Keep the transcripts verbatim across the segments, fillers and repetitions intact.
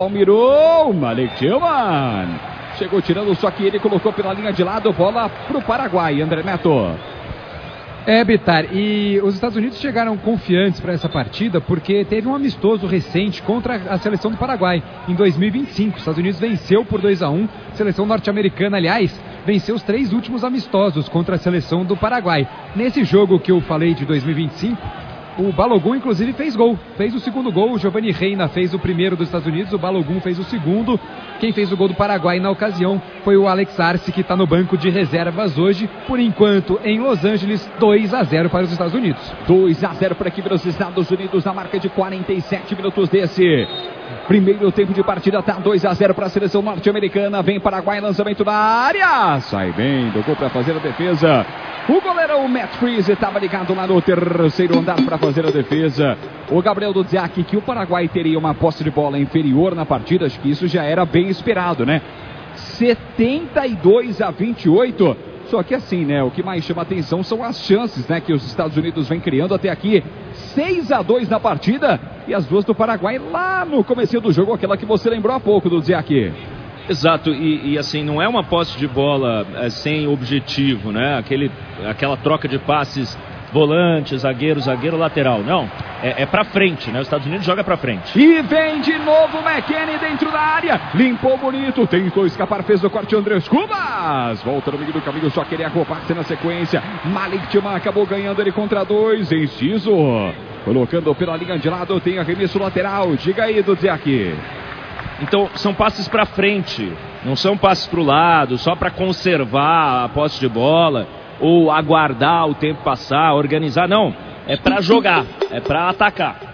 Mirou, Malik Tillman. Chegou tirando, só que ele colocou pela linha de lado, bola pro Paraguai, André Neto. É, Bitar, e os Estados Unidos chegaram confiantes para essa partida porque teve um amistoso recente contra a seleção do Paraguai em dois mil e vinte e cinco. Os Estados Unidos venceu por dois a um, a seleção norte-americana, aliás, venceu os três últimos amistosos contra a seleção do Paraguai. Nesse jogo que eu falei de dois mil e vinte e cinco, o Balogun, inclusive, fez gol. Fez o segundo gol. O Giovanni Reina fez o primeiro dos Estados Unidos. O Balogun fez o segundo. Quem fez o gol do Paraguai na ocasião foi o Alex Arce, que está no banco de reservas hoje. Por enquanto, em Los Angeles, dois a zero para os Estados Unidos. dois a zero para a equipe dos Estados Unidos na marca de quarenta e sete minutos desse primeiro tempo de partida. Está dois a zero para a seleção norte-americana. Vem Paraguai, lançamento na área. Sai bem, tocou para fazer a defesa. O goleirão Matt Freeze estava ligado lá no terceiro andar para fazer a defesa. O Gabriel Dudziak, que o Paraguai teria uma posse de bola inferior na partida, acho que isso já era bem esperado, né? setenta e dois a vinte e oito. Só que assim, né? O que mais chama atenção são as chances, né? Que os Estados Unidos vem criando até aqui. seis a dois na partida. E as duas do Paraguai lá no comecinho do jogo, aquela que você lembrou há pouco, Dudziak. Exato, e, e assim, não é uma posse de bola é, sem objetivo, né? Aquele, aquela troca de passes, volante, zagueiro, zagueiro, lateral, não. É, é pra frente, né? Os Estados Unidos joga pra frente. E vem de novo o McKennie dentro da área. Limpou bonito, tentou escapar, fez o corte Andrés Cubas. Volta no meio do caminho, só queria roubar-se na sequência. Malik Tillman acabou ganhando ele contra dois. Inciso. Colocando pela linha de lado, tem arremesso lateral. Diga aí, Dudziak. Então, são passes para frente, não são passes para o lado, só para conservar a posse de bola, ou aguardar o tempo passar, organizar, não. É para jogar, é para atacar.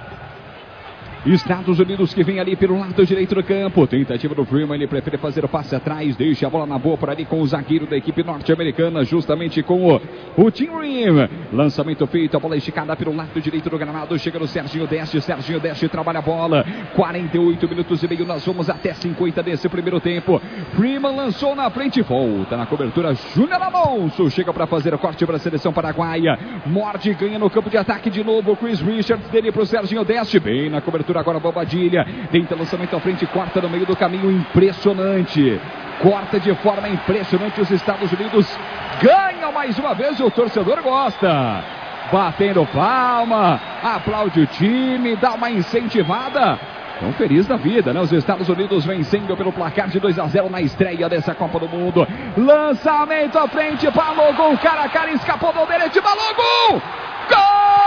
Estados Unidos que vem ali pelo lado direito do campo. Tentativa do Freeman, ele prefere fazer o passe atrás. Deixa a bola na boa por ali com o zagueiro da equipe norte-americana, justamente com o, o Tim Ream. Lançamento feito, a bola esticada pelo lado direito do gramado. Chega no Serginho Deste, Serginho Deste trabalha a bola. quarenta e oito minutos e meio, nós vamos até cinquenta desse primeiro tempo. Freeman lançou na frente, volta na cobertura. Júnior Alonso chega para fazer o corte para a seleção paraguaia. Morde, ganha no campo de ataque de novo. Chris Richards dele para o Serginho Deste, bem na cobertura. Agora Bobadilha, tenta lançamento à frente, corta no meio do caminho, impressionante, corta de forma impressionante. Os Estados Unidos ganham mais uma vez e o torcedor gosta, batendo palma, aplaude o time, dá uma incentivada. Tão feliz da vida, né? Os Estados Unidos vencendo pelo placar de dois a zero na estreia dessa Copa do Mundo. Lançamento à frente, Balogun, cara a cara, escapou do direito, Balogun, gol!